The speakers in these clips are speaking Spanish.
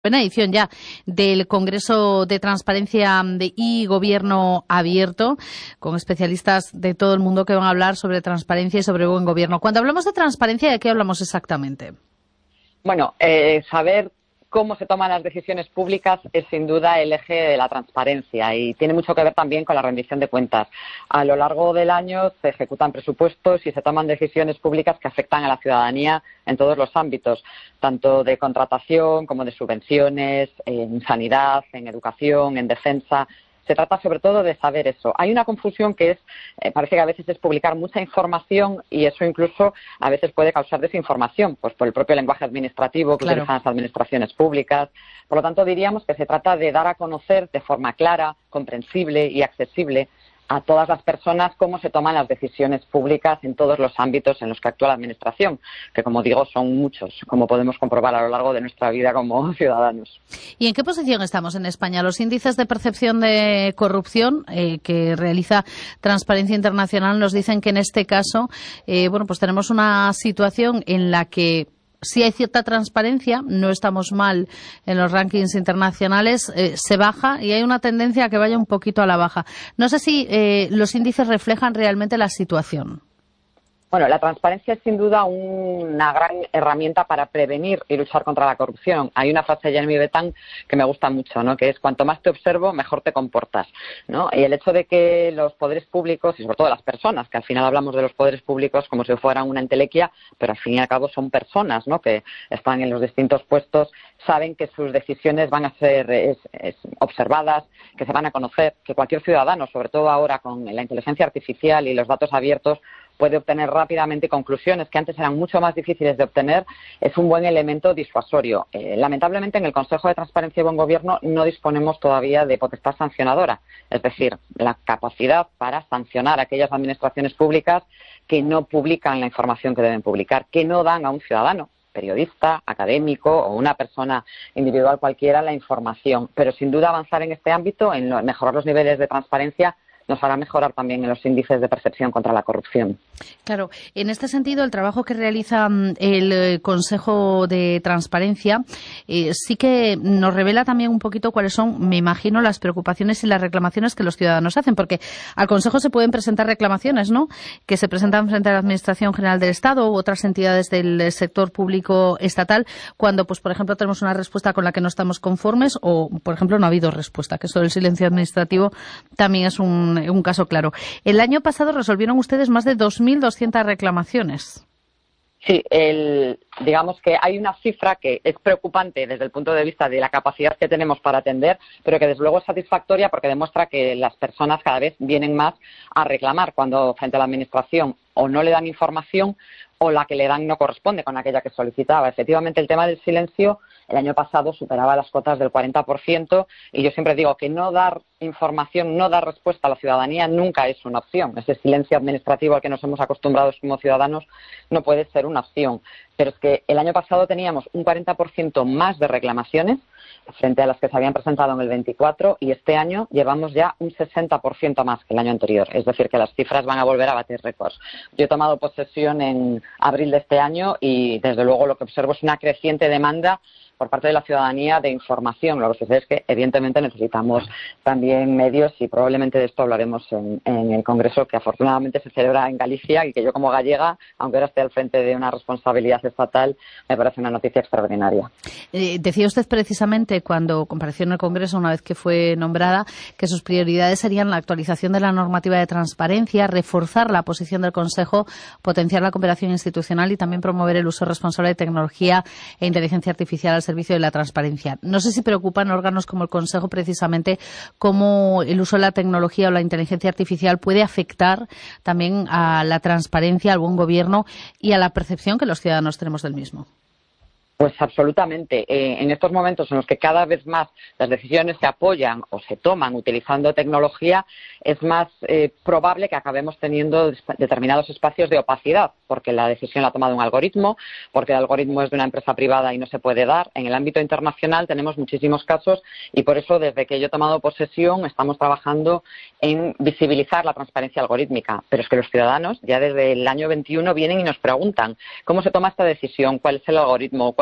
Buena edición ya del Congreso de Transparencia y Gobierno Abierto, con especialistas de todo el mundo que van a hablar sobre transparencia y sobre buen gobierno. Cuando hablamos de transparencia, ¿de qué hablamos exactamente? Bueno, saber cómo se toman las decisiones públicas es sin duda el eje de la transparencia y tiene mucho que ver también con la rendición de cuentas. A lo largo del año se ejecutan presupuestos y se toman decisiones públicas que afectan a la ciudadanía en todos los ámbitos, tanto de contratación como de subvenciones, en sanidad, en educación, en defensa. Se trata sobre todo de saber eso. Hay una confusión que parece que a veces es publicar mucha información y eso incluso a veces puede causar desinformación, pues por el propio lenguaje administrativo que utilizan las administraciones públicas. Por lo tanto, diríamos que se trata de dar a conocer de forma clara, comprensible y accesible a todas las personas cómo se toman las decisiones públicas en todos los ámbitos en los que actúa la Administración, que como digo son muchos, como podemos comprobar a lo largo de nuestra vida como ciudadanos. ¿Y en qué posición estamos en España? Los índices de percepción de corrupción que realiza Transparencia Internacional nos dicen que en este caso, pues tenemos una situación en la que sí hay cierta transparencia, no estamos mal en los rankings internacionales, se baja y hay una tendencia a que vaya un poquito a la baja. No sé si los índices reflejan realmente la situación. Bueno, la transparencia es sin duda una gran herramienta para prevenir y luchar contra la corrupción. Hay una frase de Jeremy Bentham que me gusta mucho, ¿no? Que es cuanto más te observo, mejor te comportas, ¿no? Y el hecho de que los poderes públicos, y sobre todo las personas, que al final hablamos de los poderes públicos como si fueran una entelequia, pero al fin y al cabo son personas, ¿no? Que están en los distintos puestos, saben que sus decisiones van a ser observadas, que se van a conocer, que cualquier ciudadano, sobre todo ahora con la inteligencia artificial y los datos abiertos, puede obtener rápidamente conclusiones que antes eran mucho más difíciles de obtener, es un buen elemento disuasorio. Lamentablemente, en el Consejo de Transparencia y Buen Gobierno no disponemos todavía de potestad sancionadora, es decir, la capacidad para sancionar a aquellas administraciones públicas que no publican la información que deben publicar, que no dan a un ciudadano, periodista, académico o una persona individual cualquiera la información. Pero sin duda avanzar en este ámbito, en mejorar los niveles de transparencia, nos hará mejorar también en los índices de percepción contra la corrupción. Claro, en este sentido, el trabajo que realiza el Consejo de Transparencia sí que nos revela también un poquito cuáles son, me imagino, las preocupaciones y las reclamaciones que los ciudadanos hacen, porque al Consejo se pueden presentar reclamaciones, ¿no?, que se presentan frente a la Administración General del Estado u otras entidades del sector público estatal, cuando, pues, por ejemplo, tenemos una respuesta con la que no estamos conformes o, por ejemplo, no ha habido respuesta, que eso del silencio administrativo también es un caso claro. El año pasado resolvieron ustedes más de 2.200 reclamaciones. Sí, digamos que hay una cifra que es preocupante desde el punto de vista de la capacidad que tenemos para atender, pero que desde luego es satisfactoria porque demuestra que las personas cada vez vienen más a reclamar cuando frente a la Administración o no le dan información o la que le dan no corresponde con aquella que solicitaba. Efectivamente, el tema del silencio el año pasado superaba las cotas del 40% y yo siempre digo que no dar información, no dar respuesta a la ciudadanía nunca es una opción. Ese silencio administrativo al que nos hemos acostumbrado como ciudadanos no puede ser una opción. Pero es que el año pasado teníamos un 40% más de reclamaciones frente a las que se habían presentado en el 24 y este año llevamos ya un 60% más que el año anterior. Es decir, que las cifras van a volver a batir récords. Yo he tomado posesión en abril de este año y desde luego lo que observo es una creciente demanda por parte de la ciudadanía de información. Lo que sucede es que evidentemente necesitamos también medios y probablemente de esto hablaremos en el Congreso que afortunadamente se celebra en Galicia y que yo como gallega, aunque ahora esté al frente de una responsabilidad estatal, me parece una noticia extraordinaria. Decía usted precisamente cuando compareció en el Congreso una vez que fue nombrada que sus prioridades serían la actualización de la normativa de transparencia, reforzar la posición del Consejo, potenciar la cooperación institucional y también promover el uso responsable de tecnología e inteligencia artificial al servicio de la transparencia. No sé si preocupan órganos como el Consejo precisamente cómo el uso de la tecnología o la inteligencia artificial puede afectar también a la transparencia, al buen gobierno y a la percepción que los ciudadanos tenemos del mismo. Pues absolutamente. En estos momentos en los que cada vez más las decisiones se apoyan o se toman utilizando tecnología, es más probable que acabemos teniendo determinados espacios de opacidad, porque la decisión la ha tomado un algoritmo, porque el algoritmo es de una empresa privada y no se puede dar. En el ámbito internacional tenemos muchísimos casos y por eso desde que yo he tomado posesión estamos trabajando en visibilizar la transparencia algorítmica. Pero es que los ciudadanos ya desde el año 21 vienen y nos preguntan cómo se toma esta decisión, cuál es el algoritmo, cuál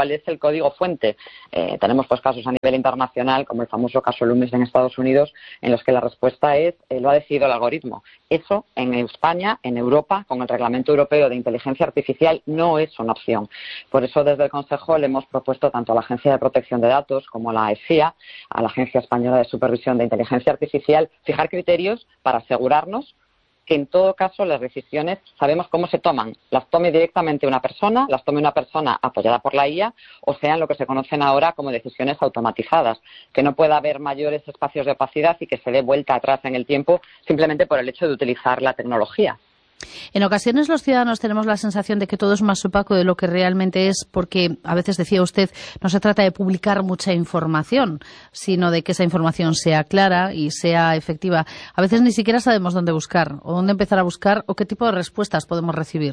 cuál es el código fuente. Tenemos pues casos a nivel internacional, como el famoso caso Loomis en Estados Unidos, en los que la respuesta es lo ha decidido el algoritmo. Eso en España, en Europa, con el Reglamento Europeo de Inteligencia Artificial, no es una opción. Por eso desde el Consejo le hemos propuesto tanto a la Agencia de Protección de Datos como a la EFIA, a la Agencia Española de Supervisión de Inteligencia Artificial, fijar criterios para asegurarnos que en todo caso las decisiones sabemos cómo se toman. Las tome directamente una persona, las tome una persona apoyada por la IA, o sean lo que se conocen ahora como decisiones automatizadas, que no pueda haber mayores espacios de opacidad y que se dé vuelta atrás en el tiempo simplemente por el hecho de utilizar la tecnología. En ocasiones los ciudadanos tenemos la sensación de que todo es más opaco de lo que realmente es, porque a veces, decía usted, no se trata de publicar mucha información, sino de que esa información sea clara y sea efectiva. A veces ni siquiera sabemos dónde buscar, o dónde empezar a buscar, o qué tipo de respuestas podemos recibir.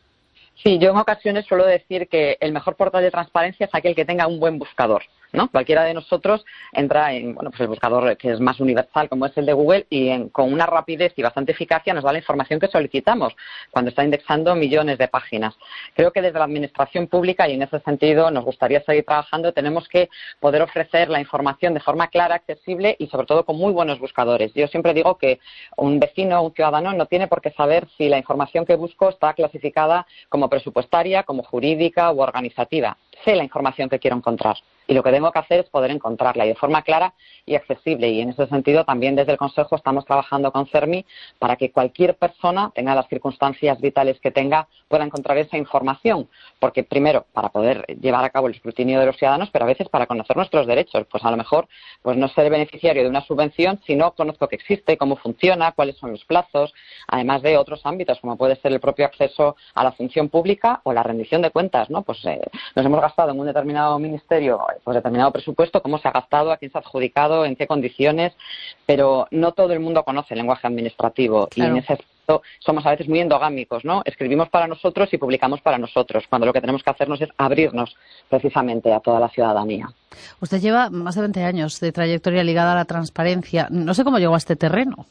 Sí, yo en ocasiones suelo decir que el mejor portal de transparencia es aquel que tenga un buen buscador, ¿no? Cualquiera de nosotros entra en el buscador que es más universal, como es el de Google, y con una rapidez y bastante eficacia nos da la información que solicitamos cuando está indexando millones de páginas. Creo que desde la administración pública, y en ese sentido nos gustaría seguir trabajando, tenemos que poder ofrecer la información de forma clara, accesible y sobre todo con muy buenos buscadores. Yo siempre digo que un vecino o un ciudadano no tiene por qué saber si la información que busco está clasificada como presupuestaria, como jurídica o organizativa. Sé la información que quiero encontrar. Y lo que tengo que hacer es poder encontrarla y de forma clara y accesible. Y en ese sentido también desde el Consejo estamos trabajando con CERMI para que cualquier persona, tenga las circunstancias vitales que tenga, pueda encontrar esa información. Porque primero, para poder llevar a cabo el escrutinio de los ciudadanos, pero a veces para conocer nuestros derechos. Pues a lo mejor no seré beneficiario de una subvención si no conozco que existe, cómo funciona, cuáles son los plazos, además de otros ámbitos, como puede ser el propio acceso a la función pública o la rendición de cuentas, ¿no? Pues nos hemos gastado en un determinado ministerio determinado presupuesto, cómo se ha gastado, a quién se ha adjudicado, en qué condiciones, pero no todo el mundo conoce el lenguaje administrativo. Claro. Y en ese aspecto somos a veces muy endogámicos, ¿no? Escribimos para nosotros y publicamos para nosotros, cuando lo que tenemos que hacernos es abrirnos precisamente a toda la ciudadanía. Usted lleva más de 20 años de trayectoria ligada a la transparencia. No sé cómo llegó a este terreno.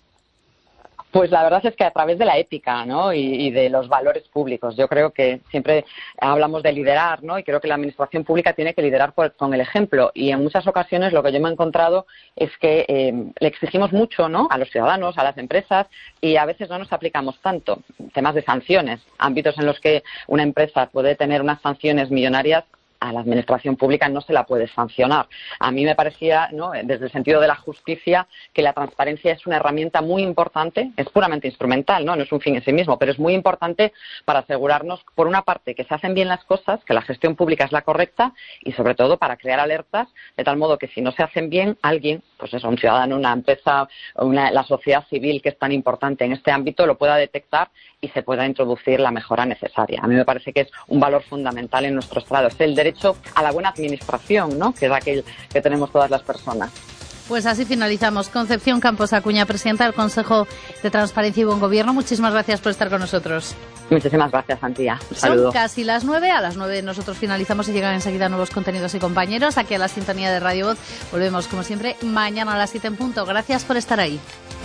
Pues la verdad es que a través de la ética, ¿no? y de los valores públicos. Yo creo que siempre hablamos de liderar, ¿no? Y creo que la administración pública tiene que liderar con el ejemplo. Y en muchas ocasiones lo que yo me he encontrado es que le exigimos mucho, ¿no? A los ciudadanos, a las empresas, y a veces no nos aplicamos tanto. Temas de sanciones, ámbitos en los que una empresa puede tener unas sanciones millonarias, a la administración pública no se la puede sancionar. A mí me parecía, ¿no?, desde el sentido de la justicia, que la transparencia es una herramienta muy importante, es puramente instrumental, no es un fin en sí mismo, pero es muy importante para asegurarnos, por una parte, que se hacen bien las cosas, que la gestión pública es la correcta, y sobre todo para crear alertas, de tal modo que si no se hacen bien, alguien, pues eso, un ciudadano, una empresa, la sociedad civil, que es tan importante en este ámbito, lo pueda detectar y se pueda introducir la mejora necesaria. A mí me parece que es un valor fundamental en nuestro Estado, es el derecho a la buena administración, ¿no?, que es aquel que tenemos todas las personas. Pues así finalizamos. Concepción Campos Acuña, presidenta del Consejo de Transparencia y Buen Gobierno. Muchísimas gracias por estar con nosotros. Muchísimas gracias, Antía. Un saludo. Son casi las 9. A las 9 nosotros finalizamos y llegan enseguida nuevos contenidos y compañeros aquí a la sintonía de Radio Voz. Volvemos, como siempre, mañana a las 7 en punto. Gracias por estar ahí.